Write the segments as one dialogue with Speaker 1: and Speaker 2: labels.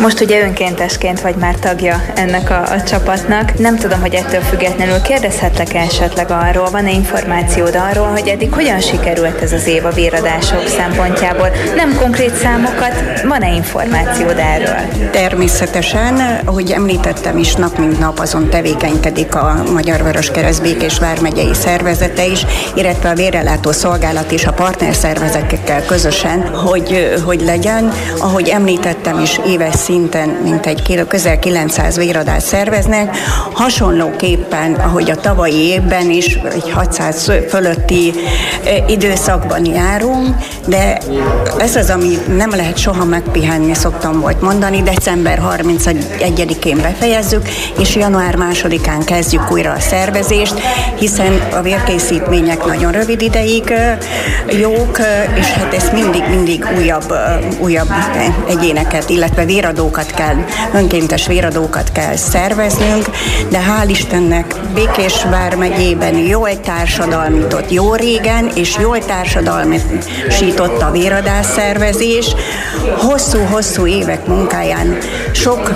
Speaker 1: Most ugye önkéntesként vagy már tagja ennek a csapatnak. Nem tudom, hogy ettől függetlenül kérdezhetlek esetleg arról, van-e információd arról, hogy eddig hogyan sikerült ez az év a véradások szempontjából? Nem konkrét számokat, van-e információd erről?
Speaker 2: Természetesen, ahogy említettem is, nap mint nap azon tevékenykedik a Magyar Vöröskereszt Békés vármegyei szervezete is, illetve a Vérellátó Szolgálat és a partnerszervezetekkel közösen, hogy legyen. Ahogy említettem is, éves szinten mintegy közel 900 véradást szerveznek, hasonlóképpen, ahogy a tavalyi évben is, egy 600 fölötti időszakban járunk, de ez az, ami nem lehet soha megpihenni, szoktam volt mondani, december 31-én befejezzük, és január 2-án kezdjük újra a szervezést, hiszen a vérkészítmények nagyon rövid ideig jók, és hát ezt mindig újabb egyéneket, illetve véradókat kell, önkéntes véradókat kell szerveznünk, de hál' Istennek Békés vármegyében jól társadalmított jó régen, és jól társadalmisított a véradás szervezés. Hosszú évek munkáján sok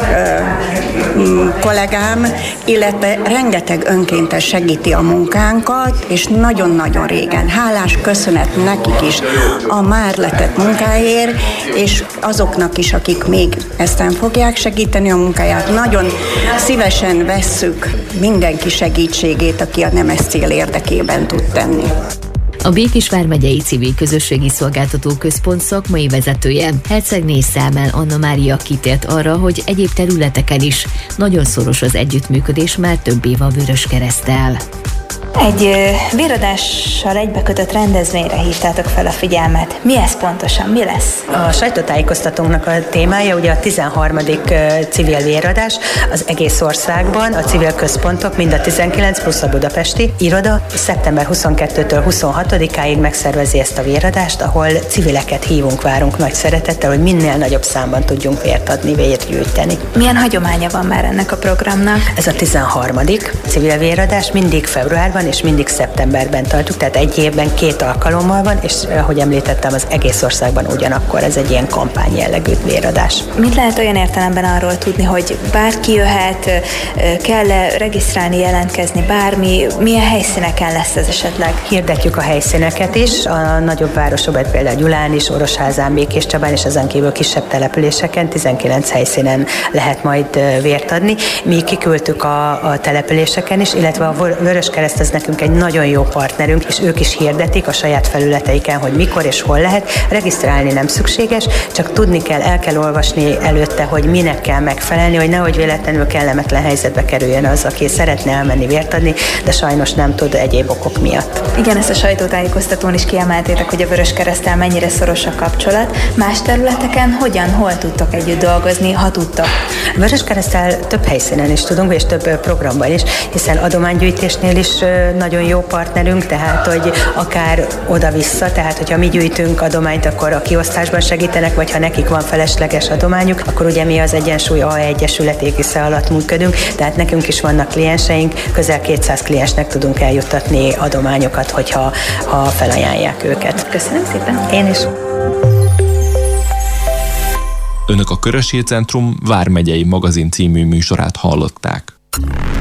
Speaker 2: kollégám, illetve rengeteg önkéntes segíti a munkánkat, és nagyon-nagyon régen. Hálás köszönet nekik is a már letett munkáért, és azoknak is, akik még eztán fogják segíteni a munkáját. Nagyon szívesen vesszük mindenki segítségét, aki a nemes cél érdekében tud tenni.
Speaker 3: A Békés vármegyei Civil Közösségi Szolgáltató Központ szakmai vezetője, Hercegné Számel Anna Mária kitért arra, hogy egyéb területeken is nagyon szoros az együttműködés már több év a Vöröskereszttel.
Speaker 1: Egy véradással egybekötött rendezvényre hívtátok fel a figyelmet. Mi ez pontosan? Mi lesz?
Speaker 4: A sajtótájékoztatónknak a témája ugye a 13. civil véradás az egész országban, a civil központok, mind a 19 plusz a budapesti iroda szeptember 22-től 26-áig megszervezi ezt a véradást, ahol civileket várunk nagy szeretettel, hogy minél nagyobb számban tudjunk vért adni, vért gyűjteni.
Speaker 1: Milyen hagyománya van már ennek a programnak?
Speaker 4: Ez a 13. civil véradás, mindig februárban és mindig szeptemberben tartjuk, tehát egy évben 2 alkalommal van, és ahogy említettem, az egész országban ugyanakkor ez egy ilyen kampány jellegű véradás.
Speaker 1: Mit lehet olyan értelemben arról tudni, hogy bárki jöhet, kell-e regisztrálni, jelentkezni, bármi, milyen helyszíneken lesz ez esetleg?
Speaker 4: Hirdetjük a helyszíneket is, a nagyobb városokban, például Gyulán is, Orosházán, Békéscsabán, és ezen kívül kisebb településeken, 19 helyszínen lehet majd vért adni. Mi kiküldtük a településeken is, illetve a Vöröskereszt ez nekünk egy nagyon jó partnerünk, és ők is hirdetik a saját felületeiken, hogy mikor és hol lehet. Regisztrálni nem szükséges, csak tudni kell, el kell olvasni előtte, hogy minek kell megfelelni, hogy nehogy véletlenül kellemetlen helyzetbe kerüljön az, aki szeretne elmenni vért adni, de sajnos nem tud egyéb okok miatt.
Speaker 1: Igen, ezt a sajtótájékoztatón is kiemeltétek, hogy a Vöröskereszttel mennyire szoros a kapcsolat. Más területeken hol tudtok együtt dolgozni, ha tudtok?
Speaker 4: A Vöröskereszttel több helyszínen is tudunk, és több programban is, hiszen adománygyűjtésnél is nagyon jó partnerünk, tehát hogy akár oda-vissza, tehát hogyha mi gyűjtünk adományt, akkor a kiosztásban segítenek, vagy ha nekik van felesleges adományuk, akkor ugye mi az Egyensúly A Egyesület égisze alatt működünk, tehát nekünk is vannak klienseink, közel 200 kliensnek tudunk eljuttatni adományokat, hogyha felajánlják őket.
Speaker 1: Köszönöm szépen.
Speaker 4: Én is.
Speaker 5: Önök a Körös Hírcentrum vármegyei magazin című műsorát hallották.